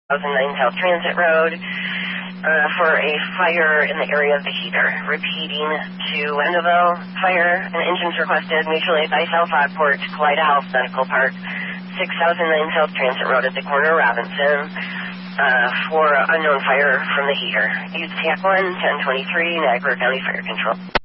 2009 South Transit Road for a fire in the area of the heater. Repeating to Wendellville Fire, an engine's requested mutual aid by South Lockport to Kaleida Health Medical Park, 6009 South Transit Road at the corner of Robinson for unknown fire from the heater. Use TAC 1, 1023, Niagara County Fire Control.